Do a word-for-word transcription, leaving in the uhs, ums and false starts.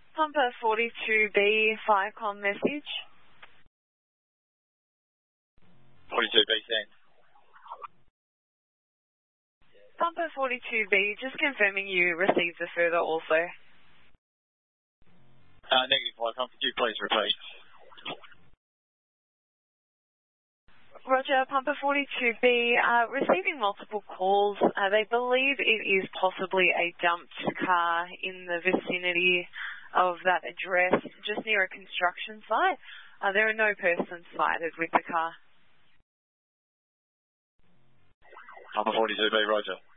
Pumper forty-two B, Firecom message. forty-two B, thanks. Pumper forty-two B, just confirming you received the further also. Uh, negative, Firecom. Could you please repeat? Roger, Pumper forty-two B, uh, receiving multiple calls. Uh, they believe it is possibly a dumped car in the vicinity of that address, just near a construction site. Uh, there are no persons sighted with the car. Pumper forty-two B, Roger.